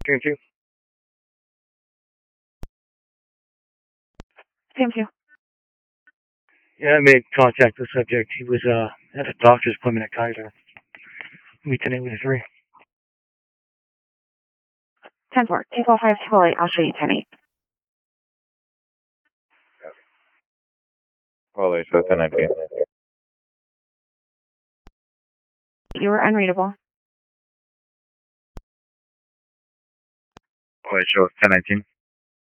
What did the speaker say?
3-2. Same to you. Yeah, I made contact with the subject. He was at a doctor's appointment at Kaiser. Meet the name with 3. 10-4. Table 5, table 8. I'll show you 10-8. Holy, so 10-19. You were unreadable. Holy, show 10-19.